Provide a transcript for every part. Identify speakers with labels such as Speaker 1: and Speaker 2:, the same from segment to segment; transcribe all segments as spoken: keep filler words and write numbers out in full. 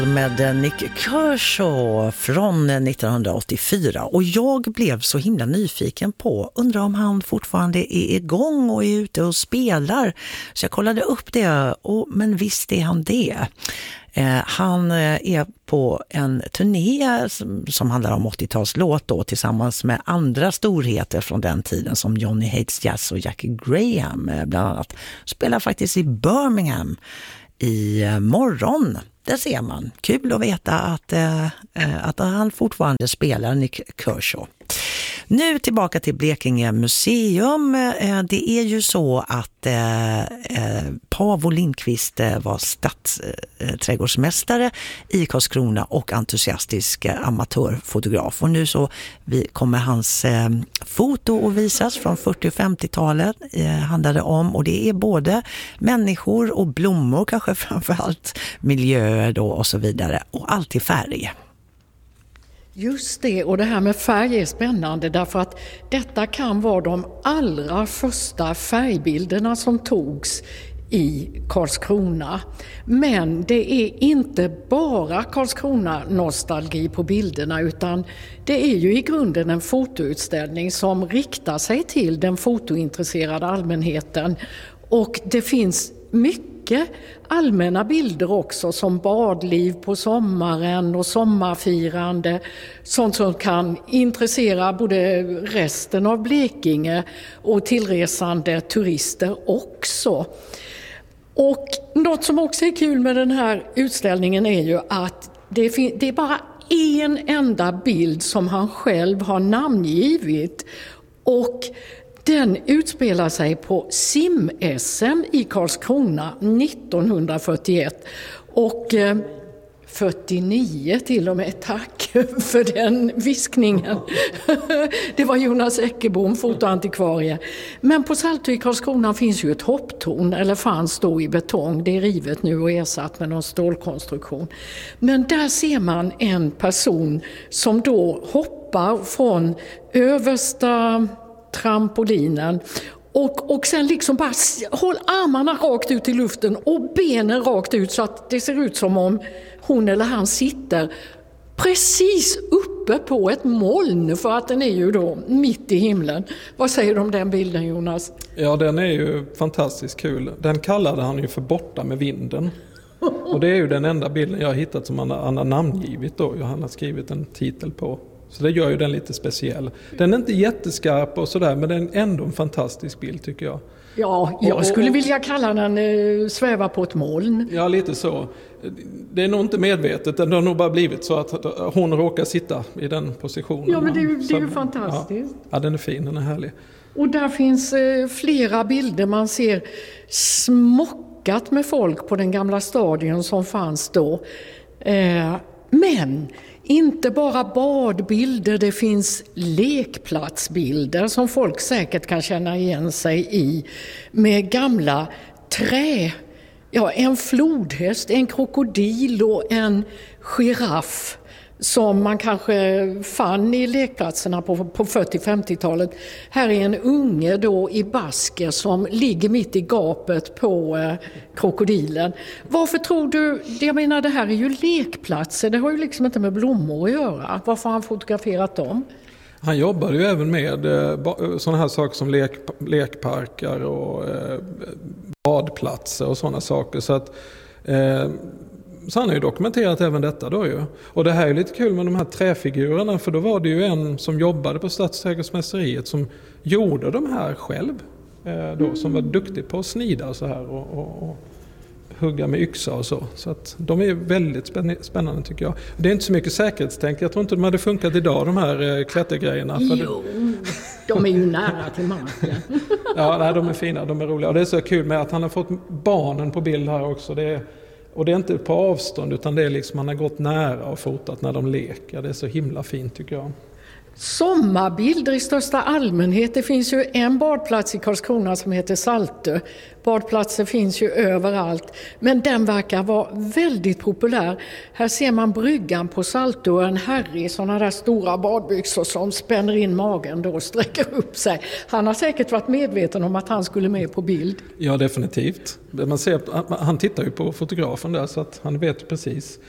Speaker 1: Med Nick Kershaw från nittonhundraåttiofyra, och jag blev så himla nyfiken på, undrar om han fortfarande är igång och är ute och spelar, så jag kollade upp det, och, men visst är han det. Eh, han är på en turné som, som handlar om åttiotalslåt då, tillsammans med andra storheter från den tiden som Johnny Hates Jazz och Jackie Graham eh, bland annat. Spelar faktiskt i Birmingham i eh, morgon. Där ser man. Kul att veta att, eh, att han fortfarande spelar, Nick Kershaw. Nu tillbaka till Blekinge museum. Eh, det är ju så att eh, Paavo Lindqvist var stadsträdgårdsmästare i Karlskrona och entusiastisk amatörfotograf. Och nu så vi, kommer hans eh, foto att visas från fyrtio- och femtiotalet eh, handlade om. Och det är både människor och blommor, kanske framförallt miljöer då och så vidare. Och allt i färg.
Speaker 2: Just det, och det här med färg är spännande därför att detta kan vara de allra första färgbilderna som togs i Karlskrona. Men det är inte bara Karlskrona-nostalgi på bilderna, utan det är ju i grunden en fotoutställning som riktar sig till den fotointresserade allmänheten. Och det finns mycket allmänna bilder också, som badliv på sommaren och sommarfirande, sånt som kan intressera både resten av Blekinge och tillresande turister också. Och något som också är kul med den här utställningen är ju att det, fin- det är bara en enda bild som han själv har namngivit, och den utspelar sig på sim-S M i Karlskrona nittonhundrafyrtioett och eh, fyrtionio till och med, tack för den viskningen. Det var Jonas Eckerbom, fotoantikvarie. Men på Saltö i Karlskrona finns ju ett hopptorn, eller fanns då i betong. Det är rivet nu och ersatt med någon stålkonstruktion. Men där ser man en person som då hoppar från översta trampolinen och, och sen liksom bara håll armarna rakt ut i luften och benen rakt ut så att det ser ut som om hon eller han sitter precis uppe på ett moln, för att den är ju då mitt i himlen. Vad säger du om den bilden, Jonas?
Speaker 3: Ja, den är ju fantastiskt kul. Den kallade han ju för Borta med vinden. Och det är ju den enda bilden jag har hittat som han, han har namngivit då. Han har skrivit en titel på. Så det gör ju den lite speciell. Den är inte jätteskarp och sådär, men den är ändå en fantastisk bild tycker jag.
Speaker 2: Ja, jag skulle vilja kalla den eh, sväva på ett moln.
Speaker 3: Ja, lite så. Det är nog inte medvetet. Det har nog bara blivit så att hon råkar sitta i den positionen.
Speaker 2: Ja, men det är ju, det är ju
Speaker 3: så,
Speaker 2: fantastiskt.
Speaker 3: Ja, ja, den är fin, den är härlig.
Speaker 2: Och där finns eh, flera bilder. Man ser smockat med folk på den gamla stadion som fanns då. Eh, men inte bara badbilder, det finns lekplatsbilder som folk säkert kan känna igen sig i, med gamla trä, ja, en flodhäst, en krokodil och en giraff som man kanske fann i lekplatserna på, på fyrtio-femtiotalet. Här är en unge då i basker som ligger mitt i gapet på eh, krokodilen. Varför tror du, jag menar det här är ju lekplatser, det har ju liksom inte med blommor att göra. Varför har han fotograferat dem? Han
Speaker 3: jobbade ju även med eh, sådana här saker som lek, lekparker och eh, badplatser och sådana saker, så att eh, så han har ju dokumenterat även detta då ju. Och det här är lite kul med de här träfigurerna, för då var det ju en som jobbade på Stadsträdgårdsmästeriet som gjorde de här själv. Eh, då, som var duktig på att snida så här och, och, och hugga med yxa och så. Så att de är väldigt spännande tycker jag. Det är inte så mycket säkerhetstänk. Jag tror inte de hade funkat idag, de här eh, klättergrejerna. För
Speaker 2: jo, de är ju nära till marken.
Speaker 3: Ja, nej, de är fina, de är roliga. Och det är så kul med att han har fått barnen på bild här också. Det är, och det är inte på avstånd, utan det är liksom man har gått nära och fotat när de leker. Det är så himla fint tycker jag.
Speaker 2: Sommarbilder i största allmänhet. Det finns ju en badplats i Karlskrona som heter Saltö. Badplatser finns ju överallt, men den verkar vara väldigt populär. Här ser man bryggan på Saltö och en herre i sådana där stora badbyxor som spänner in magen då och sträcker upp sig. Han har säkert varit medveten om att han skulle med på bild.
Speaker 3: Ja, definitivt. Man ser, han tittar ju på fotografen där så att han vet precis.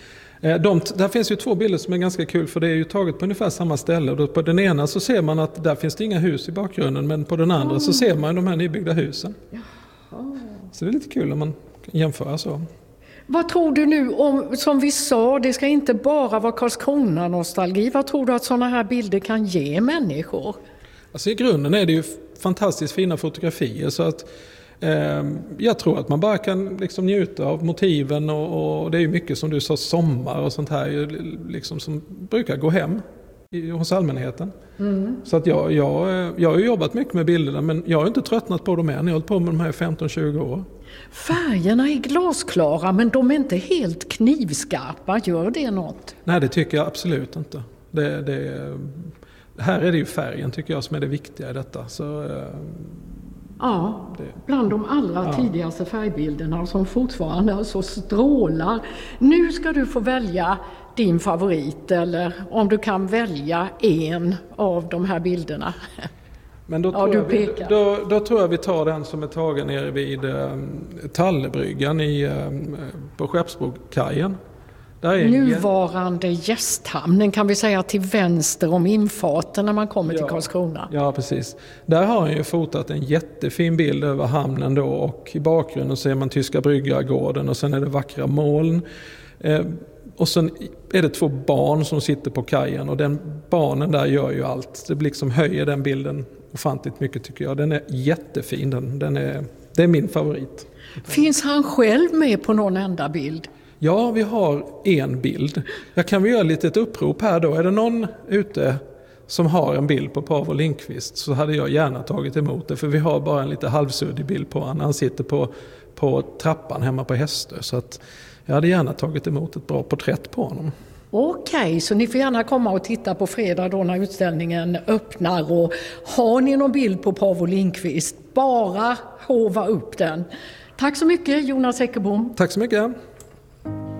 Speaker 3: De, där finns ju två bilder som är ganska kul, för det är ju taget på ungefär samma ställe. Och på den ena så ser man att där finns det inga hus i bakgrunden, men på den andra mm. så ser man de här nybyggda husen. Jaha. Så det är lite kul om man jämför så.
Speaker 2: Vad tror du nu om, som vi sa, det ska inte bara vara Karlskrona-nostalgi. Vad tror du att sådana här bilder kan ge människor?
Speaker 3: Alltså i grunden är det ju fantastiskt fina fotografier, så att eh, jag tror att man bara kan liksom njuta av motiven och, och det är ju mycket som du sa, sommar och sånt här liksom, som brukar gå hem i, hos allmänheten. Mm. Så att jag, jag, jag har ju jobbat mycket med bilderna, men jag har inte tröttnat på dem än. Jag har hållit på med de här femton tjugo år.
Speaker 2: Färgerna är glasklara, men de är inte helt knivskarpa. Gör det något?
Speaker 3: Nej, det tycker jag absolut inte. Det, det, här är det ju färgen, tycker jag, som är det viktiga i detta. Så,
Speaker 2: ja, det, bland de allra ja. tidigaste färgbilderna som fortfarande alltså strålar. Nu ska du få välja din favorit, eller om du kan välja en av de här bilderna.
Speaker 3: Men då, ja, tror vi, då, då tror jag vi tar den som är tagen nere vid eh, Tallebryggan i, eh, på Skeppsbrokajen.
Speaker 2: Nuvarande gästhamnen kan vi säga, till vänster om infarten när man kommer ja, till Karlskrona.
Speaker 3: Ja, precis. Där har han ju fotat en jättefin bild över hamnen då, och i bakgrunden ser man Tyska Bryggargården och sen är det vackra moln. Eh, och sen är det två barn som sitter på kajen, och den barnen där gör ju allt. Det liksom höjer den bilden ofantligt mycket, tycker jag. Den är jättefin. Den, den är, det är min favorit.
Speaker 2: Finns han själv med på någon enda bild?
Speaker 3: Ja, vi har en bild. Jag kan väl göra lite ett upprop här då. Är det någon ute som har en bild på Paavo Lindqvist, så hade jag gärna tagit emot det. För vi har bara en lite halvsuddig bild på honom. Han sitter på, på trappan hemma på Hästö. Så att jag hade gärna tagit emot ett bra porträtt på honom.
Speaker 2: Okej, så ni får gärna komma och titta på fredag då när utställningen öppnar. Och har ni någon bild på Paavo Lindqvist, bara hova upp den. Tack så mycket, Jonas Eckerbom.
Speaker 3: Tack så mycket.